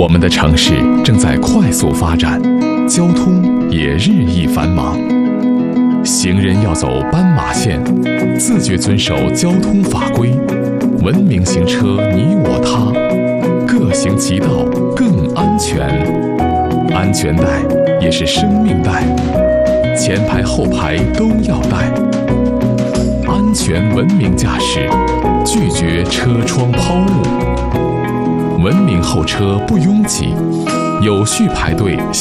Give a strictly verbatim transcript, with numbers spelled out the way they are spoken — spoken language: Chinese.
我们的城市正在快速发展，交通也日益繁忙。行人要走斑马线，自觉遵守交通法规，文明行车你我他，各行其道更安全。安全带也是生命带，前排后排都要带。安全文明驾驶，拒绝车窗抛物。文明候车不拥挤，有序排队。